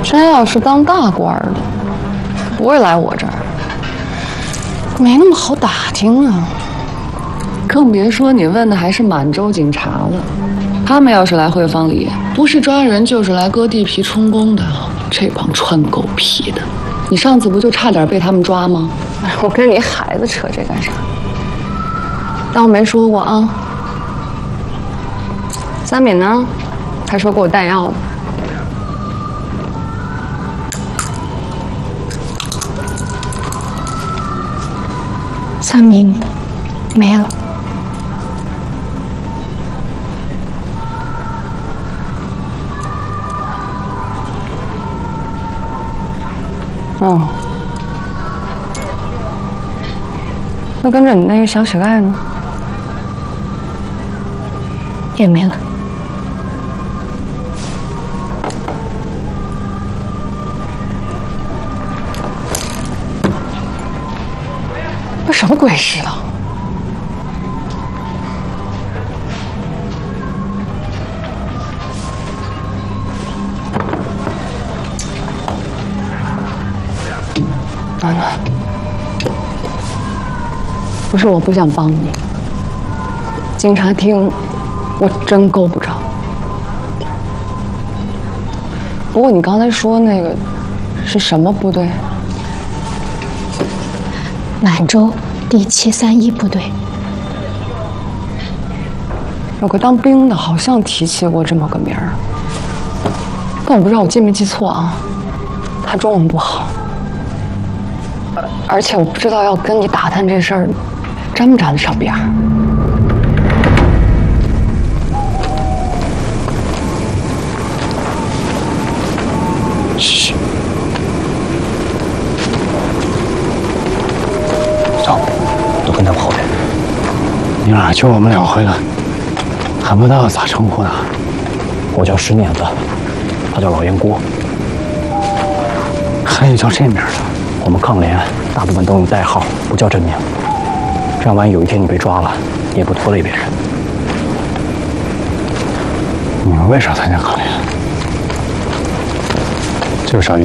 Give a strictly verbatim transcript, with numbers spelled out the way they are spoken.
真要是当大官的，不会来我这儿，没那么好打听啊。更别说你问的还是满洲警察了。他们要是来汇芳里，不是抓人就是来割地皮充公的。这帮穿狗皮的，你上次不就差点被他们抓吗？哎，我跟你孩子扯这干啥？当我没说过啊。三敏呢？还说给我带药呢。 三敏没了。 哦，那跟着你那个小乞丐呢？ 也没了。 这什么鬼事啊！暖暖，不是我不想帮你，警察厅我真够不着。不过你刚才说那个是什么部队？ 满洲第七三一部队。 有个当兵的，好像提起过这么个名儿，但我不知道我记没记错啊。他中文不好。而且我不知道要跟你打探这事儿，沾不沾得上边儿。 嘘，走，都跟他们后边。 你俩就我们两回了，还不知道咋称呼呢。 我叫石碾子，他叫老烟锅。 还有叫这名的。 我们抗联大部分都用代号，不叫真名。这样万一有一天你被抓了，你也不拖累别人。 你们为啥参加抗联？就是找